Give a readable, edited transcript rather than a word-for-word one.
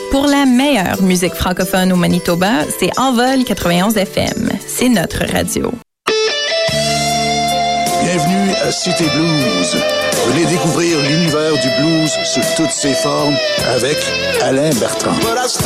Pour la meilleure musique francophone au Manitoba, c'est Envol 91 FM. C'est notre radio. Bienvenue à Cité Blues. Venez découvrir l'univers du blues sous toutes ses formes avec Alain Bertrand.